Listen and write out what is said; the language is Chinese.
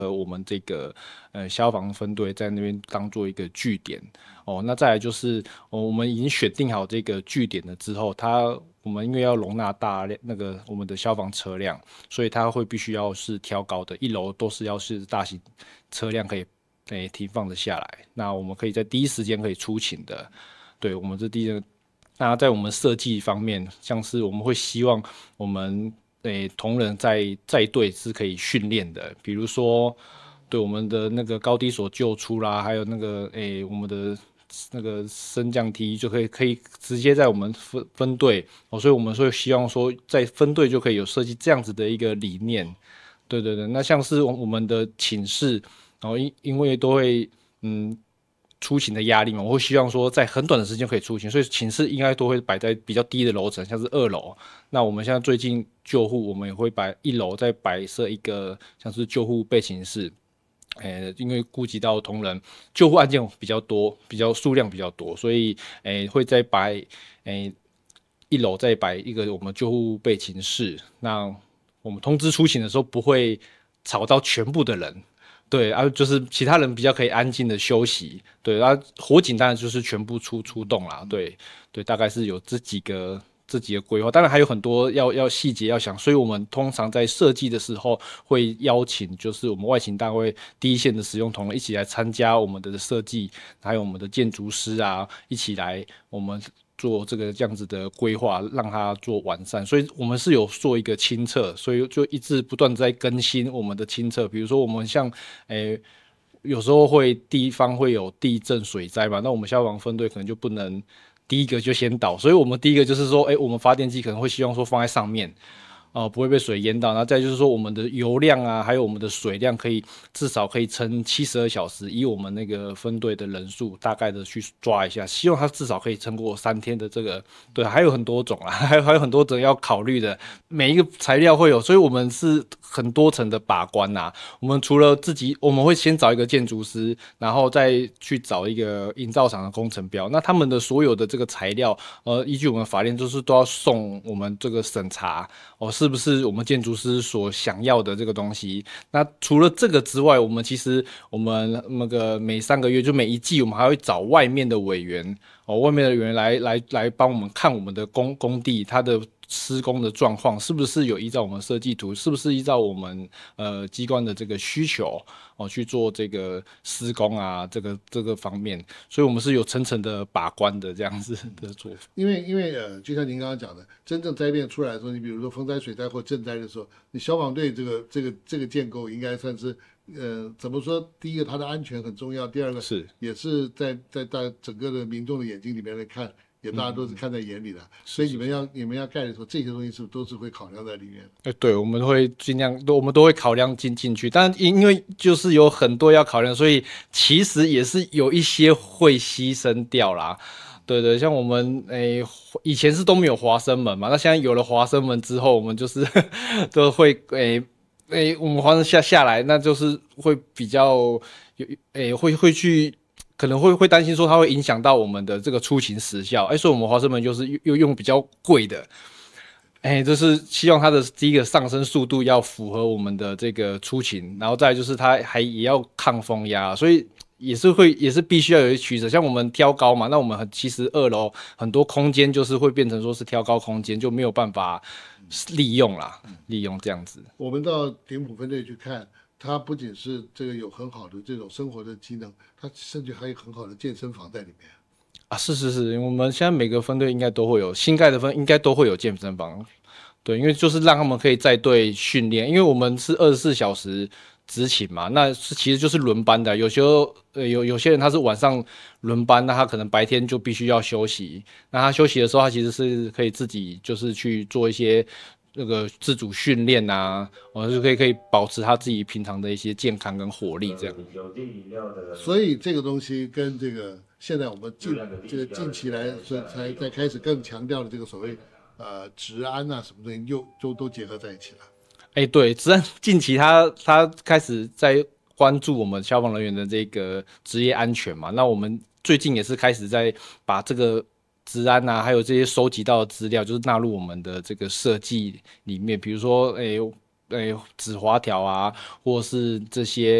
我们这个消防分队在那边当做一个据点哦。那再来就是我们已经选定好这个据点了之后，我们因为要容纳大量我们的消防车辆，所以它会必须要是挑高的，一楼都是要是大型车辆可以停放的下来。那我们可以在第一时间可以出勤的，对我们这第一个。那在我们设计方面，像是我们会希望我们同仁在队是可以训练的，比如说对我们的那个高低所救出啦，还有我们的那个升降梯就可以直接在我们分队哦，所以我们会希望说在分队就可以有设计这样子的一个理念。对对对，那像是我们的寝室，然后因为都会出勤的压力嘛，我会希望说在很短的时间可以出勤，所以寝室应该都会摆在比较低的楼层，像是2楼。那我们现在最近救护，我们也会摆1楼再摆设一个像是救护备勤室。因为顾及到同仁救护案件比较多，数量比较多，所以会再摆1楼再摆一个我们救护备勤室。那我们通知出勤的时候不会吵到全部的人。对啊，就是其他人比较可以安静的休息。对啊，火警当然就是全部出动啦。对对，大概是有这几个规划，当然还有很多要细节要想，所以我们通常在设计的时候会邀请就是我们外勤单位第一线的使用同仁一起来参加我们的设计，还有我们的建筑师啊一起来我们做这样子的规划，让它做完善。所以我们是有做一个清册，所以就一直不断在更新我们的清册。比如说我们像有时候地方会有地震、水灾嘛，那我们消防分队可能就不能第一个就先倒，所以我们第一个就是说，我们发电机可能会希望说放在上面，不会被水淹到。然后再就是说，我们的油量啊，还有我们的水量，至少可以撑72小时，以我们那个分队的人数大概的去抓一下，希望它至少可以撑过3天的这个。对，还有很多种啊，还有很多种要考虑的，每一个材料会有，所以我们是很多层的把关呐。我们除了我们会先找一个建筑师，然后再去找一个营造厂的工程表。那他们的所有的这个材料，依据我们法令，就是都要送我们这个审查哦，是不是我们建筑师所想要的这个东西？那除了这个之外，我们那个每3个月就每一季，我们还会找外面的委员哦，外面的委员来帮我们看我们的工地它的施工的状况是不是有依照我们设计图，是不是依照我们机关的这个需求哦去做这个施工啊，这个方面，所以我们是有层层的把关的这样子的做法。 因为就像您刚刚讲的，真正灾变出来的时候，你比如说风灾、水灾或震灾的时候，你消防队这个建构应该算是怎么说？第一个，它的安全很重要；第二个， 是， 也是在大整个的民众的眼睛里面来看，也大家都是看在眼里的。所以你们要盖的时候，这些东西是不是都是会考量在里面的？ 对，我们会尽量，我们都会考量进去，但因为就是有很多要考量，所以其实也是有一些会牺牲掉啦。对对，像我们以前是都没有滑升门嘛，那现在有了滑升门之后，我们就是都会我们滑升下来，那就是会比较会去。可能会担心说它会影响到我们的这个出勤时效，所以我们滑升门就是又用比较贵的，就是希望它的第一个上升速度要符合我们的这个出勤，然后再来就是它也要抗风压，所以也是必须要有一取舍。像我们挑高嘛，那我们其实2楼很多空间就是会变成说是挑高空间，就没有办法利用啦，利用这样子。 我们到顶埔分队去看，它不仅是这个有很好的这种生活的机能，它甚至还有很好的健身房在里面。 啊，是是是，我们现在每个分队应该都会有新盖的应该都会有健身房。对，因为就是让他们可以在队训练，因为我们是24小时执勤嘛，那其实就是轮班的。有时候有些人他是晚上轮班，那他可能白天就必须要休息。那他休息的时候，他其实是可以自己就是去做一些那个自主训练啊，就可以保持他自己平常的一些健康跟活力这样。 有订饮料的所以这个东西跟这个现在我们近期来说才在开始更强调的这个所谓治安啊什么东西又都结合在一起了。 对，治安近期他开始在关注我们消防人员的这个职业安全嘛，那我们最近也是开始在把这个治安啊，还有这些收集到的资料，就是纳入我们的这个设计里面。比如说， 纸滑条啊，或是这些